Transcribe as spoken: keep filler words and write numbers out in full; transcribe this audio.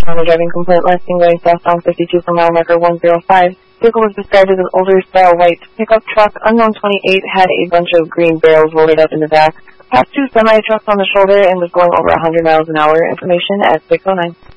information on the driving complaint listing going south on fifty-two for mile marker one zero five. Vehicle was described as an older style white pickup truck. Unknown twenty-eight had a bunch of green barrels loaded up in the back. Passed two semi-trucks on the shoulder and was going over one hundred miles an hour. Information at six oh nine.